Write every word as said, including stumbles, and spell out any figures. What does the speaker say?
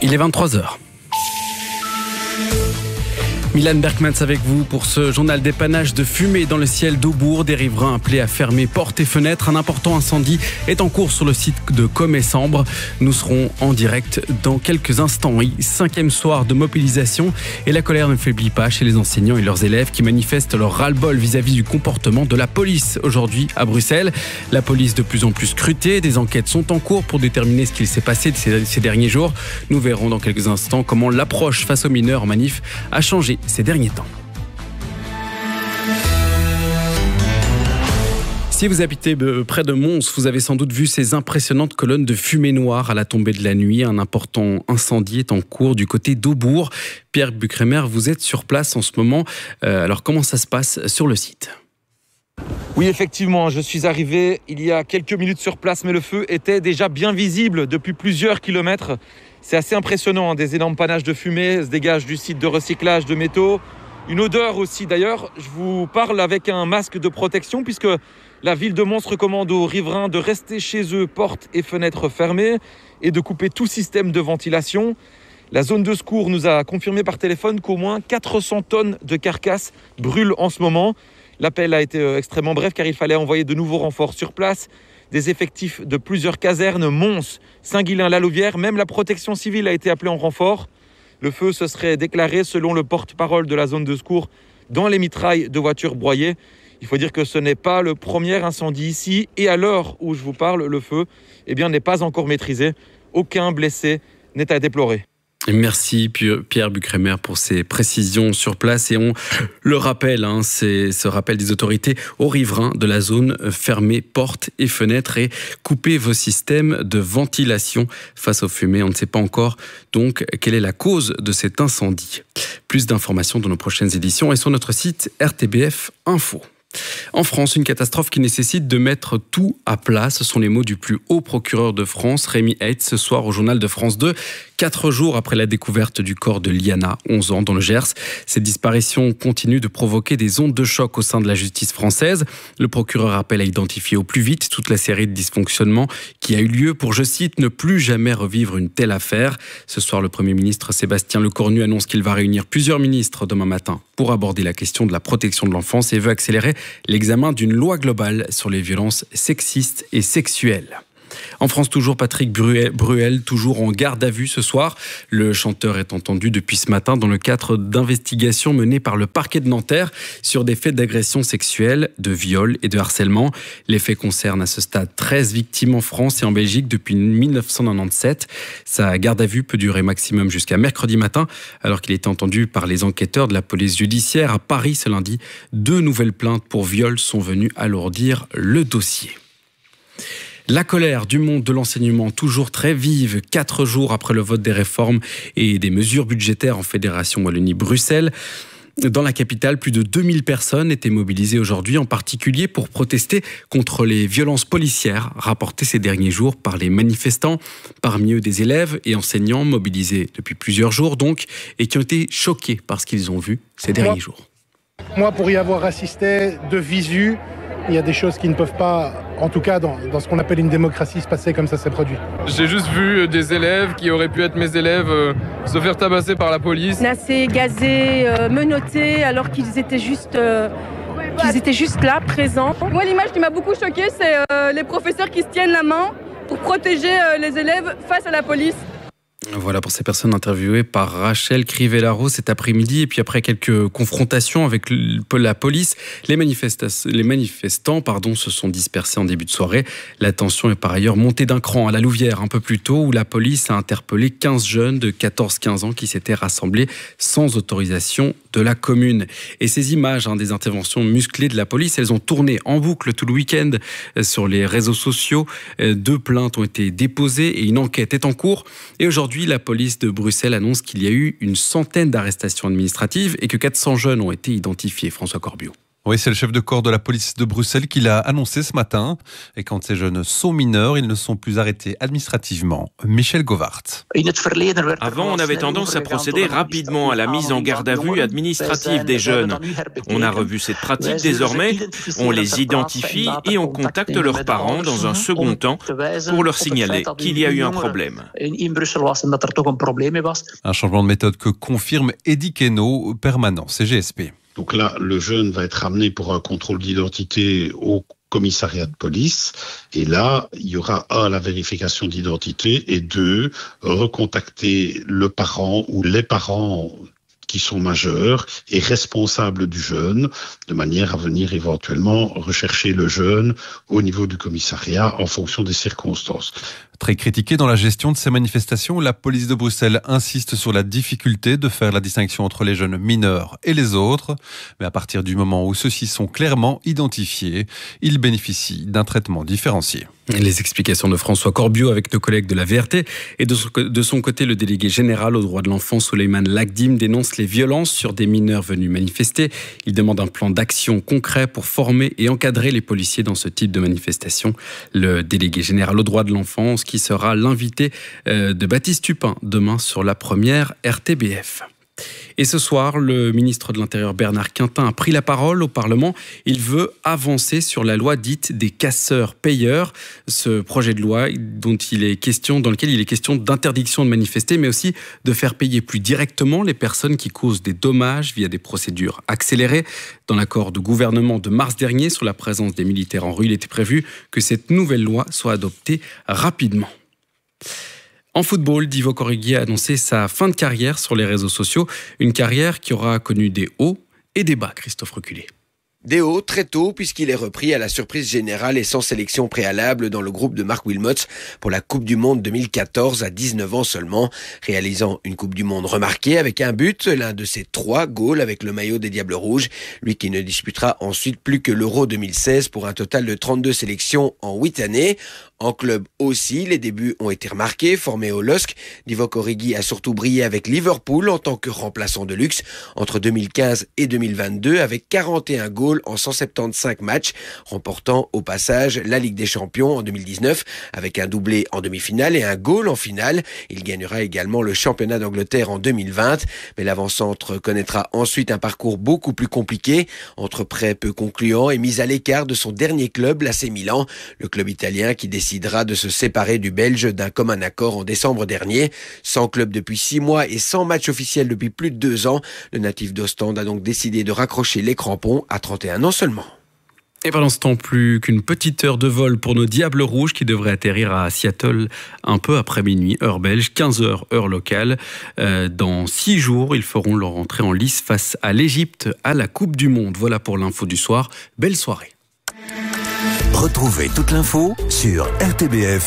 Il est vingt-trois heures. Milan Berkmans avec vous pour ce journal dépannage de fumée dans le ciel d'Aubourg. Des riverains appelés à fermer portes et fenêtres. Un important incendie est en cours sur le site de Commet-Sambre. Nous serons en direct dans quelques instants. Oui, cinquième soir de mobilisation et la colère ne faiblit pas chez les enseignants et leurs élèves qui manifestent leur ras-le-bol vis-à-vis du comportement de la police aujourd'hui à Bruxelles. La police de plus en plus scrutée. Des enquêtes sont en cours pour déterminer ce qu'il s'est passé ces, ces derniers jours. Nous verrons dans quelques instants comment l'approche face aux mineurs en manif a changé ces derniers temps. Si vous habitez près de Mons, vous avez sans doute vu ces impressionnantes colonnes de fumée noire à la tombée de la nuit. Un important incendie est en cours du côté d'Aubourg. Pierre Bucrémer, vous êtes sur place en ce moment. Euh, alors comment ça se passe sur le site ? Oui, effectivement, je suis arrivé il y a quelques minutes sur place, mais le feu était déjà bien visible depuis plusieurs kilomètres. C'est assez impressionnant, hein, des énormes panaches de fumée se dégagent du site de recyclage de métaux. Une odeur aussi d'ailleurs. Je vous parle avec un masque de protection puisque la ville de Mons recommande aux riverains de rester chez eux, portes et fenêtres fermées et de couper tout système de ventilation. La zone de secours nous a confirmé par téléphone qu'au moins quatre cents tonnes de carcasses brûlent en ce moment. L'appel a été extrêmement bref car il fallait envoyer de nouveaux renforts sur place. Des effectifs de plusieurs casernes, Mons, Saint-Guilain-la-Louvière, même la protection civile a été appelée en renfort. Le feu se serait déclaré, selon le porte-parole de la zone de secours, dans les mitrailles de voitures broyées. Il faut dire que ce n'est pas le premier incendie ici. Et à l'heure où je vous parle, le feu eh bien, n'est pas encore maîtrisé. Aucun blessé n'est à déplorer. Merci Pierre Bucrémer pour ces précisions sur place et on le rappelle, hein, c'est ce rappel des autorités aux riverains de la zone, fermez portes et fenêtres et coupez vos systèmes de ventilation face aux fumées. On ne sait pas encore donc quelle est la cause de cet incendie. Plus d'informations dans nos prochaines éditions et sur notre site R T B F Info. En France, une catastrophe qui nécessite de mettre tout à plat. Ce sont les mots du plus haut procureur de France, Rémi Heitz, ce soir au journal de France deux. Quatre jours après la découverte du corps de Liana, onze ans, dans le Gers. Cette disparition continue de provoquer des ondes de choc au sein de la justice française. Le procureur appelle à identifier au plus vite toute la série de dysfonctionnements qui a eu lieu pour, je cite, ne plus jamais revivre une telle affaire. Ce soir, le Premier ministre Sébastien Lecornu annonce qu'il va réunir plusieurs ministres demain matin pour aborder la question de la protection de l'enfance et veut accélérer l'examen d'une loi globale sur les violences sexistes et sexuelles. En France, toujours Patrick Bruel, Bruel, toujours en garde à vue ce soir. Le chanteur est entendu depuis ce matin dans le cadre d'investigations menées par le parquet de Nanterre sur des faits d'agression sexuelle, de viol et de harcèlement. Les faits concernent à ce stade treize victimes en France et en Belgique depuis mille neuf cent quatre-vingt-dix-sept. Sa garde à vue peut durer maximum jusqu'à mercredi matin, alors qu'il était entendu par les enquêteurs de la police judiciaire à Paris ce lundi. Deux nouvelles plaintes pour viol sont venues alourdir le dossier. La colère du monde de l'enseignement, toujours très vive, quatre jours après le vote des réformes et des mesures budgétaires en Fédération Wallonie-Bruxelles. Dans la capitale, plus de deux mille personnes étaient mobilisées aujourd'hui, en particulier pour protester contre les violences policières rapportées ces derniers jours par les manifestants. Parmi eux, des élèves et enseignants mobilisés depuis plusieurs jours donc, et qui ont été choqués par ce qu'ils ont vu ces derniers moi, jours. Moi, pour y avoir assisté de visu, il y a des choses qui ne peuvent pas, en tout cas dans, dans ce qu'on appelle une démocratie, se passer comme ça s'est produit. J'ai juste vu des élèves qui auraient pu être mes élèves euh, se faire tabasser par la police. Menacés, gazés, euh, menottés, alors qu'ils étaient juste, euh, qu'ils étaient juste là, présents. Moi, l'image qui m'a beaucoup choquée, c'est euh, les professeurs qui se tiennent la main pour protéger euh, les élèves face à la police. Voilà pour ces personnes interviewées par Rachel Crivellaro cet après-midi. Et puis après quelques confrontations avec la police, les, les manifestants pardon, se sont dispersés en début de soirée. La tension est par ailleurs montée d'un cran à la Louvière un peu plus tôt, où la police a interpellé quinze jeunes de quatorze à quinze ans qui s'étaient rassemblés sans autorisation de la commune. Et ces images hein, des interventions musclées de la police, elles ont tourné en boucle tout le week-end sur les réseaux sociaux. Deux plaintes ont été déposées et une enquête est en cours. Et aujourd'hui, la police de Bruxelles annonce qu'il y a eu une centaine d'arrestations administratives et que quatre cents jeunes ont été identifiés. François Corbiot. Oui, c'est le chef de corps de la police de Bruxelles qui l'a annoncé ce matin. Et quand ces jeunes sont mineurs, ils ne sont plus arrêtés administrativement. Michel Govart. Avant, on avait tendance à procéder rapidement à la mise en garde à vue administrative des jeunes. On a revu cette pratique désormais. On les identifie et on contacte leurs parents dans un second temps pour leur signaler qu'il y a eu un problème. Un changement de méthode que confirme Eddy Queno, permanent C G S P. Donc là, le jeune va être amené pour un contrôle d'identité au commissariat de police. Et là, il y aura, un, la vérification d'identité et deux, recontacter le parent ou les parents qui sont majeurs et responsables du jeune, de manière à venir éventuellement rechercher le jeune au niveau du commissariat en fonction des circonstances. Très critiquée dans la gestion de ces manifestations, la police de Bruxelles insiste sur la difficulté de faire la distinction entre les jeunes mineurs et les autres. Mais à partir du moment où ceux-ci sont clairement identifiés, ils bénéficient d'un traitement différencié. Les explications de François Corbiot avec nos collègues de la V R T. Et de son côté, le délégué général aux droits de l'enfant, Souleymane Lagdim, dénonce les violences sur des mineurs venus manifester. Il demande un plan d'action concret pour former et encadrer les policiers dans ce type de manifestation. Le délégué général aux droits de l'enfant, qui sera l'invité de Baptiste Tupin demain sur la première R T B F. Et ce soir, le ministre de l'Intérieur Bernard Quintin a pris la parole au Parlement. Il veut avancer sur la loi dite des casseurs-payeurs. Ce projet de loi dont il est question, dans lequel il est question d'interdiction de manifester, mais aussi de faire payer plus directement les personnes qui causent des dommages via des procédures accélérées. Dans l'accord de gouvernement de mars dernier sur la présence des militaires en rue, il était prévu que cette nouvelle loi soit adoptée rapidement. En football, Divock Origi a annoncé sa fin de carrière sur les réseaux sociaux. Une carrière qui aura connu des hauts et des bas, Christophe Reculé. Des hauts très tôt puisqu'il est repris à la surprise générale et sans sélection préalable dans le groupe de Marc Wilmots pour la Coupe du Monde deux mille quatorze à dix-neuf ans seulement, réalisant une Coupe du Monde remarquée avec un but, l'un de ses trois goals avec le maillot des Diables Rouges, lui qui ne disputera ensuite plus que l'Euro deux mille seize pour un total de trente-deux sélections en huit années. En club aussi, les débuts ont été remarqués. Formé au L O S C, Divock Origi a surtout brillé avec Liverpool en tant que remplaçant de luxe entre deux mille quinze et deux mille vingt-deux avec quarante et un goals en cent soixante-quinze matchs, remportant au passage la Ligue des Champions en deux mille dix-neuf avec un doublé en demi-finale et un goal en finale. Il gagnera également le championnat d'Angleterre en deux mille vingt, mais l'avant-centre connaîtra ensuite un parcours beaucoup plus compliqué, entre prêts peu concluants et mis à l'écart de son dernier club, l'A C Milan, le club italien qui décidera de se séparer du Belge d'un commun accord en décembre dernier. Sans club depuis six mois et sans match officiel depuis plus de deux ans, le natif d'Ostende a donc décidé de raccrocher les crampons à trente et un ans seulement. Et pendant ce temps, plus qu'une petite heure de vol pour nos Diables Rouges qui devraient atterrir à Seattle un peu après minuit, heure belge, quinze heures, heure locale. Euh, dans six jours, ils feront leur entrée en lice face à l'Égypte à la Coupe du Monde. Voilà pour l'info du soir. Belle soirée. Retrouvez toute l'info sur R T B F.